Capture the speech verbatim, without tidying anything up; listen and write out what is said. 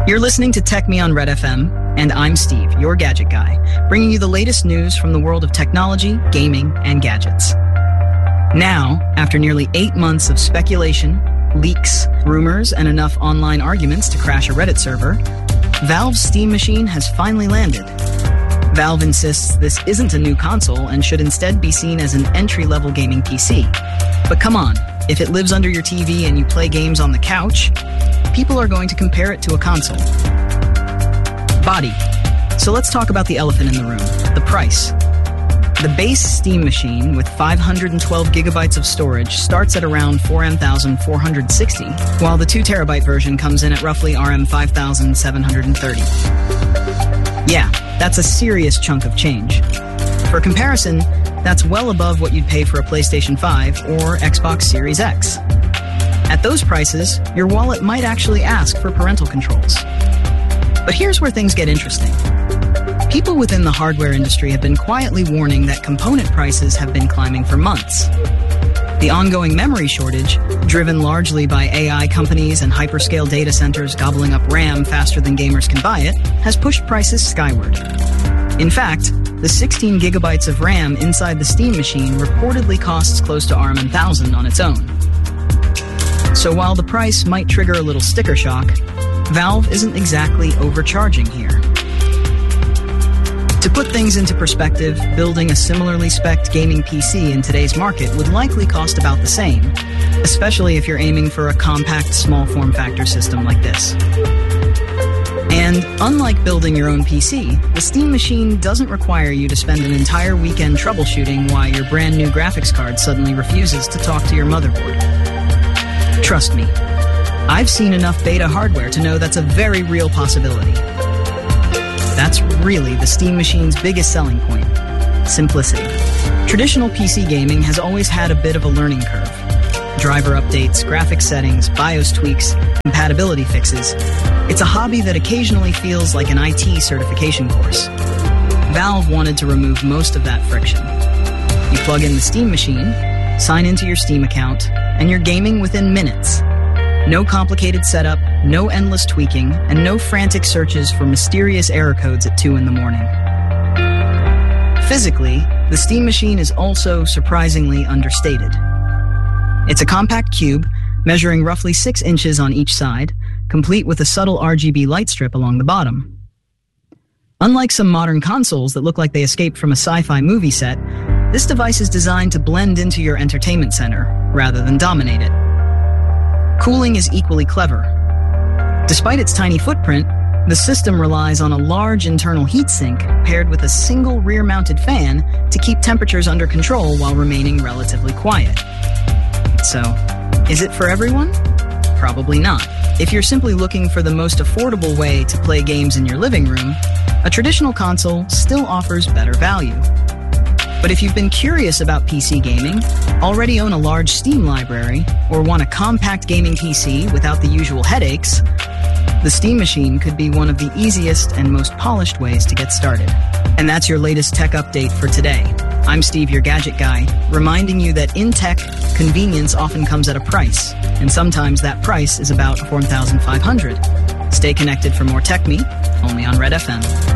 You're listening to Tech Me on Red F M, and I'm Steve, your gadget guy, bringing you the latest news from the world of technology, gaming, and gadgets. Now, after nearly eight months of speculation, leaks, rumors, and enough online arguments to crash a Reddit server, Valve's Steam Machine has finally landed. Valve insists this isn't a new console and should instead be seen as an entry-level gaming P C. But come on, if it lives under your T V and you play games on the couch, people are going to compare it to a console. Body. So let's talk about the elephant in the room, the price. The base Steam Machine with five hundred twelve gigabytes of storage starts at around four thousand four hundred sixty dollars, while the two terabyte version comes in at roughly five thousand seven hundred thirty dollars. Yeah, that's a serious chunk of change. For comparison, that's well above what you'd pay for a PlayStation five or Xbox Series X. At those prices, your wallet might actually ask for parental controls. But here's where things get interesting. People within the hardware industry have been quietly warning that component prices have been climbing for months. The ongoing memory shortage, driven largely by A I companies and hyperscale data centers gobbling up RAM faster than gamers can buy it, has pushed prices skyward. In fact, the sixteen gigabytes of RAM inside the Steam Machine reportedly costs close to one thousand dollars on its own. So while the price might trigger a little sticker shock, Valve isn't exactly overcharging here. To put things into perspective, building a similarly spec'd gaming P C in today's market would likely cost about the same, especially if you're aiming for a compact, small form factor system like this. And unlike building your own P C, the Steam Machine doesn't require you to spend an entire weekend troubleshooting why your brand new graphics card suddenly refuses to talk to your motherboard. Trust me, I've seen enough beta hardware to know that's a very real possibility. That's really the Steam Machine's biggest selling point: simplicity. Traditional P C gaming has always had a bit of a learning curve. Driver updates, graphics settings, BIOS tweaks, compatibility fixes. It's a hobby that occasionally feels like an I T certification course. Valve wanted to remove most of that friction. You plug in the Steam Machine, sign into your Steam account, and you're gaming within minutes. No complicated setup, no endless tweaking, and no frantic searches for mysterious error codes at two in the morning. Physically, the Steam Machine is also surprisingly understated. It's a compact cube, measuring roughly six inches on each side, complete with a subtle R G B light strip along the bottom. Unlike some modern consoles that look like they escaped from a sci-fi movie set, this device is designed to blend into your entertainment center, rather than dominate it. Cooling is equally clever. Despite its tiny footprint, the system relies on a large internal heatsink paired with a single rear-mounted fan to keep temperatures under control while remaining relatively quiet. So, is it for everyone? Probably not. If you're simply looking for the most affordable way to play games in your living room, a traditional console still offers better value. But if you've been curious about P C gaming, already own a large Steam library, or want a compact gaming P C without the usual headaches, the Steam Machine could be one of the easiest and most polished ways to get started. And that's your latest tech update for today. I'm Steve, your gadget guy, reminding you that in tech, convenience often comes at a price, and sometimes that price is about four thousand five hundred dollars. Stay connected for more Tech Me, only on Red F M.